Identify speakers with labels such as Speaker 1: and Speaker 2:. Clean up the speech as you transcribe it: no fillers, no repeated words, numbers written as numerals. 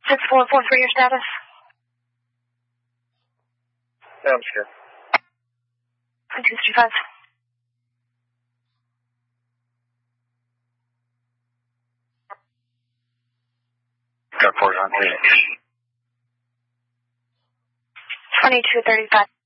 Speaker 1: 6443, your status?
Speaker 2: Yeah, I'm sure.
Speaker 1: 265.
Speaker 2: Got 4 on
Speaker 1: 2235.